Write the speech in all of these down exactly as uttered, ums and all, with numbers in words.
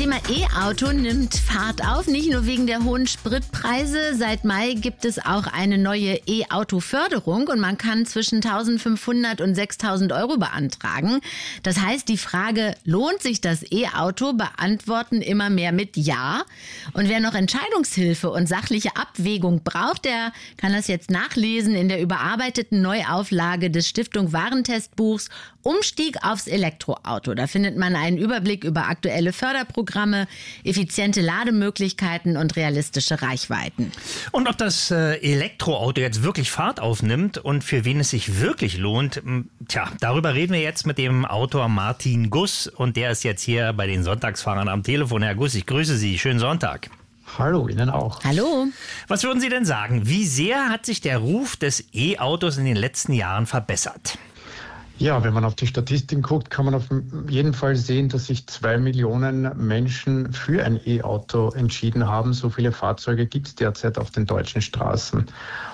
Thema E-Auto nimmt Fahrt auf, nicht nur wegen der hohen Spritpreise. Seit Mai gibt es auch eine neue E-Auto-Förderung und man kann zwischen eintausendfünfhundert und sechstausend Euro beantragen. Das heißt, die Frage, lohnt sich das E-Auto, beantworten immer mehr mit Ja. Und wer noch Entscheidungshilfe und sachliche Abwägung braucht, der kann das jetzt nachlesen in der überarbeiteten Neuauflage des Stiftung Warentestbuchs Umstieg aufs Elektroauto. Da findet man einen Überblick über aktuelle Förderprogramme, effiziente Lademöglichkeiten und realistische Reichweiten. Und ob das äh, Elektroauto jetzt wirklich Fahrt aufnimmt und für wen es sich wirklich lohnt, tja, darüber reden wir jetzt mit dem Autor Martin Guss und der ist jetzt hier bei den Sonntagsfahrern am Telefon. Herr Guss, ich grüße Sie. Schönen Sonntag. Hallo, Ihnen auch. Hallo. Was würden Sie denn sagen? Wie sehr hat sich der Ruf des E-Autos in den letzten Jahren verbessert? Ja, wenn man auf die Statistiken guckt, kann man auf jeden Fall sehen, dass sich zwei Millionen Menschen für ein E-Auto entschieden haben. So viele Fahrzeuge gibt es derzeit auf den deutschen Straßen.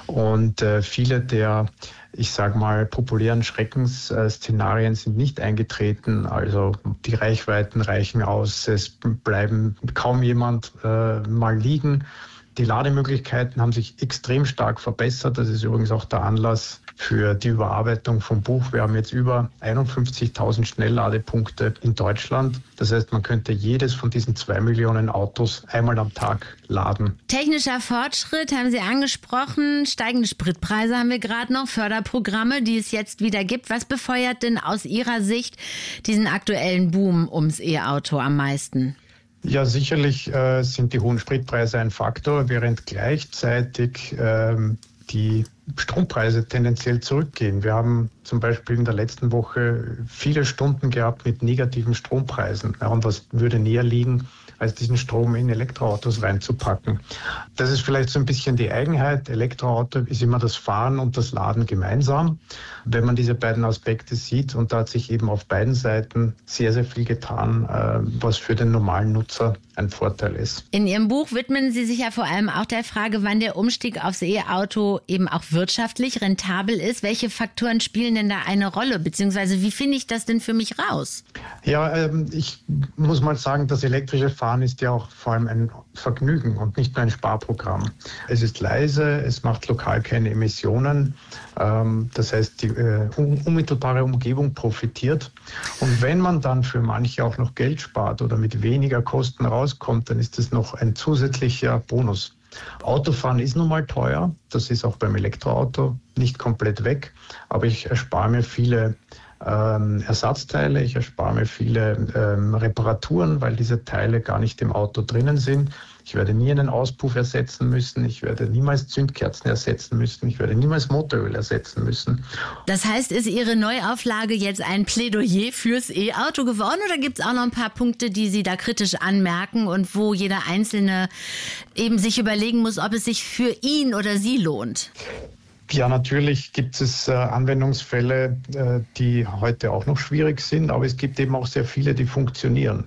Und äh, viele der, ich sage mal, populären Schreckensszenarien sind nicht eingetreten. Also die Reichweiten reichen aus, es bleiben kaum jemand äh, mal liegen. Die Lademöglichkeiten haben sich extrem stark verbessert. Das ist übrigens auch der Anlass für die Überarbeitung vom Buch. Wir haben jetzt über einundfünfzigtausend Schnellladepunkte in Deutschland. Das heißt, man könnte jedes von diesen zwei Millionen Autos einmal am Tag laden. Technischer Fortschritt haben Sie angesprochen. Steigende Spritpreise haben wir gerade noch. Förderprogramme, die es jetzt wieder gibt. Was befeuert denn aus Ihrer Sicht diesen aktuellen Boom ums E-Auto am meisten? Ja, sicherlich äh, sind die hohen Spritpreise ein Faktor, während gleichzeitig ähm, die Strompreise tendenziell zurückgehen. Wir haben zum Beispiel in der letzten Woche viele Stunden gehabt mit negativen Strompreisen. Ja, und was würde näher liegen, als diesen Strom in Elektroautos reinzupacken? Das ist vielleicht so ein bisschen die Eigenheit. Elektroauto ist immer das Fahren und das Laden gemeinsam. Wenn man diese beiden Aspekte sieht, und da hat sich eben auf beiden Seiten sehr, sehr viel getan, was für den normalen Nutzer ein Vorteil ist. In Ihrem Buch widmen Sie sich ja vor allem auch der Frage, wann der Umstieg aufs E-Auto eben auch wirtschaftlich rentabel ist. Welche Faktoren spielen denn da eine Rolle? Beziehungsweise wie finde ich das denn für mich raus? Ja, ähm, ich muss mal sagen, das elektrische Fahren ist ja auch vor allem ein Vergnügen und nicht nur ein Sparprogramm. Es ist leise, es macht lokal keine Emissionen. Ähm, das heißt, die äh, unmittelbare Umgebung profitiert. Und wenn man dann für manche auch noch Geld spart oder mit weniger Kosten rauskommt, dann ist das noch ein zusätzlicher Bonus. Autofahren ist nun mal teuer, das ist auch beim Elektroauto nicht komplett weg, aber ich erspare mir viele ähm, Ersatzteile, ich erspare mir viele ähm, Reparaturen, weil diese Teile gar nicht im Auto drinnen sind. Ich werde nie einen Auspuff ersetzen müssen, ich werde niemals Zündkerzen ersetzen müssen, ich werde niemals Motoröl ersetzen müssen. Das heißt, ist Ihre Neuauflage jetzt ein Plädoyer fürs E-Auto geworden oder gibt es auch noch ein paar Punkte, die Sie da kritisch anmerken und wo jeder Einzelne eben sich überlegen muss, ob es sich für ihn oder sie lohnt? Ja, natürlich gibt es äh, Anwendungsfälle, äh, die heute auch noch schwierig sind, aber es gibt eben auch sehr viele, die funktionieren.